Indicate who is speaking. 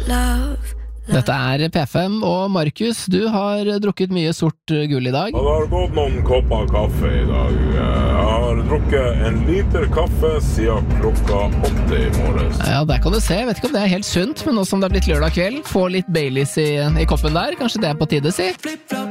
Speaker 1: Dette P5, og Markus, du har drukket mye sort gull i dag.
Speaker 2: Det har gått noen kopper kaffe i dag. Jeg har drukket 1 liter kaffe siden klokka 8 i morges.
Speaker 1: Ja, der kan du se. Jeg vet ikke om det helt sunt, men nå som det har blitt lørdag kveld, få litt Baileys i koppen der. Kanskje det på tide, si.